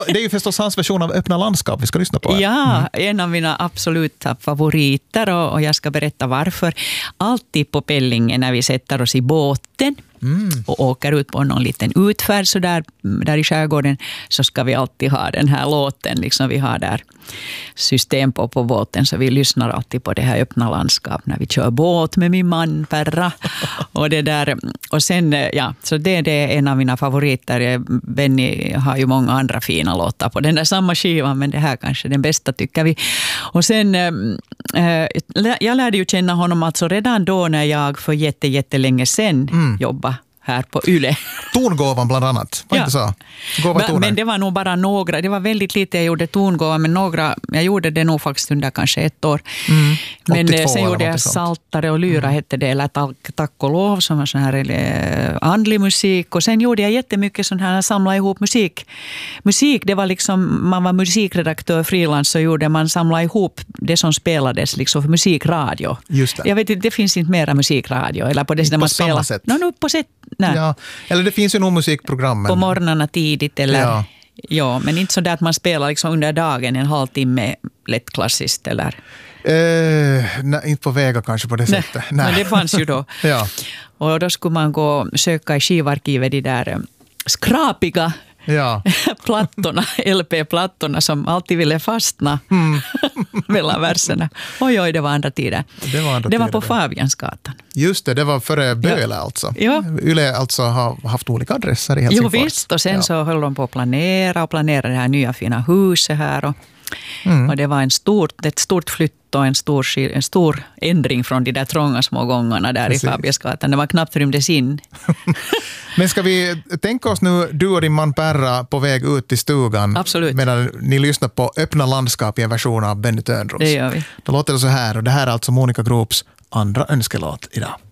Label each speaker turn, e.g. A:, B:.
A: Det är ju förstås hans version av Öppna landskap vi ska lyssna på.
B: Ja, en av mina absoluta favoriter och jag ska berätta varför. Alltid på Pellinge när vi sätter oss i båten och åker ut på någon liten utfärd så där i skärgården, så ska vi alltid ha den här låten. Liksom vi har där system på båten, så vi lyssnar alltid på det här Öppna landskap när vi kör båt med min man Perra. Och sen, ja, så det är en av mina favoriter. Benny har ju många andra fina låtar på den där samma skivan, men det här kanske den bästa tycker vi. Och sen, jag lärde ju känna honom alltså redan då när jag för jättelänge sedan jobbade här på Yle.
A: Tongåvan bland annat, var inte så?
B: Men det var nog bara några, det var väldigt lite jag gjorde tongåvan, men några, jag gjorde det nog faktiskt under kanske ett år. Men sen gjorde jag Saltare och Lyra hette det, eller Tack och lov, som var sån här andlig musik, och sen gjorde jag jättemycket sån här, samla ihop musik, det var liksom, man var musikredaktör frilans, så gjorde man samla ihop det som spelades liksom för musikradio.
A: Just det.
B: Jag vet inte, det finns inte mera musikradio, eller på det sättet man spelar.
A: Samma sätt.
B: På sätt. Nej.
A: Ja, eller det finns ju nog musikprogram.
B: På morgnarna tidigt eller ja, men inte så där att man spelar liksom under dagen en halvtimme lätt klassiskt eller.
A: Nej, inte på Vega kanske på det sättet. Nej.
B: Men det fanns ju då.
A: Ja.
B: Och då skulle man gå och söka i skivarkivet de där skrapiga plattorna, LP-plattorna som alltid ville fastna mellan verserna. Oj, det var andra tider. Det var på Fabiansgatan.
A: Just det var före Böle alltså.
B: Ja.
A: Yle alltså har haft olika adresser i Helsingfors.
B: Jo visst, och sen så höll de på att planera det här nya fina huset här. Och det var ett stort flytt och en stor ändring från de där trånga små gångarna där i Fabiansgatan. Det var knappt rymdes in.
A: Men ska vi tänka oss nu, du och din man Perra på väg ut till stugan.
B: Absolut.
A: Medan ni lyssnar på Öppna landskap i en version av Benny Törnros.
B: Det gör vi.
A: Då låter det så här, och det här är alltså Monica Grops andra önskelåt idag.